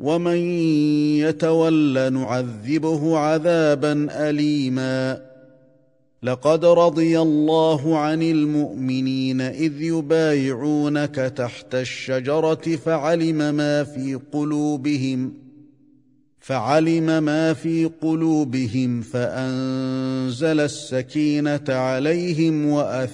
ومن يتول نعذبه عذابا أليما لقد رضي الله عن المؤمنين إذ يبايعونك تحت الشجرة فعلم ما في قلوبهم فأنزل السكينة عليهم